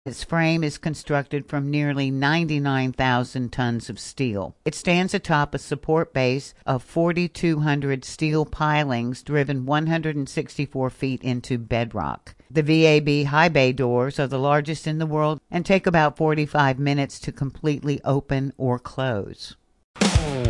Its frame is constructed from nearly 99,000 tons of steel. It stands atop a support base of 4,200 steel pilings driven 164 feet into bedrock. The VAB high bay doors are the largest in the world and take about 45 minutes to completely open or close.